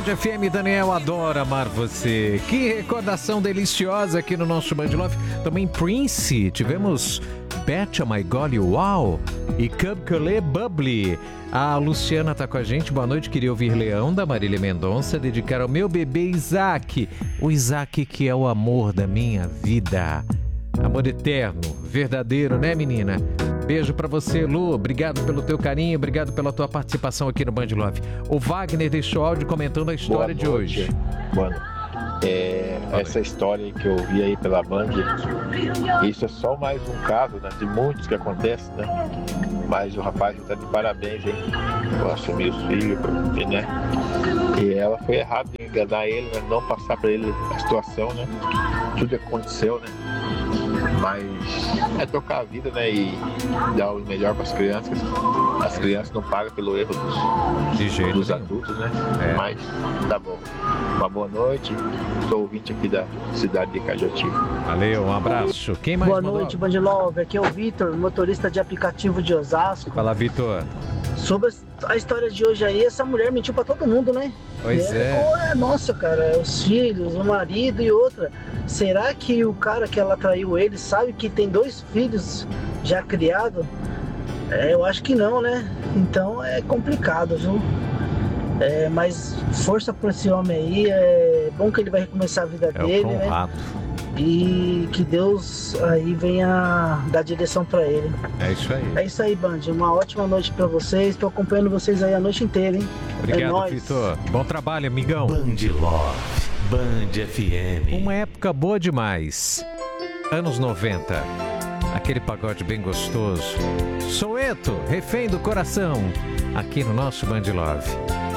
Band FM, Daniel, adoro amar você. Que recordação deliciosa aqui no nosso Band Love. Também Prince, tivemos Betcha My Golly Wow e Cub Collet Bubbly. A Luciana tá com a gente, boa noite, queria ouvir Leão, da Marília Mendonça, dedicar ao meu bebê Isaac. O Isaac que é o amor da minha vida. Amor eterno, verdadeiro, né, menina? Beijo pra você, Lu. Obrigado pelo teu carinho, obrigado pela tua participação aqui no Band Love. O Wagner deixou áudio comentando a história de hoje. Mano, essa história aí que eu vi aí pela Band, isso é só mais um caso, né, de muitos que acontecem, né? Mas o rapaz está de parabéns, hein? Eu assumi os filhos, né? E ela foi errada em enganar ele, né? Não passar para ele a situação, né? Tudo aconteceu, né? Mas é tocar a vida, né? E dar o melhor para as crianças. As crianças não pagam pelo erro dos adultos, né? Mas tá bom. Uma boa noite. Sou ouvinte aqui da cidade de Cajati. Valeu, um abraço. Quem mais Boa mandou? noite, Band Love. Aqui é o Vitor, motorista de aplicativo de Osasco. Fala, Vitor. Sobre a história de hoje aí, essa mulher mentiu pra todo mundo, né? Pois é. Nossa, cara, os filhos, o marido e outra. Será que o cara que ela traiu ele sabe que tem 2 filhos já criados? Eu acho que não, né? Então é complicado, viu? Mas força pra esse homem aí. É bom que ele vai recomeçar a vida dele, né? E que Deus aí venha dar direção pra ele. É isso aí. É isso aí, Band. Uma ótima noite pra vocês. Tô acompanhando vocês aí a noite inteira, hein? Obrigado, Vitor. Bom trabalho, amigão. Band Love, Band FM. Uma época boa demais. Anos 90. Aquele pagode bem gostoso. Soweto, refém do coração. Aqui no nosso Band Love.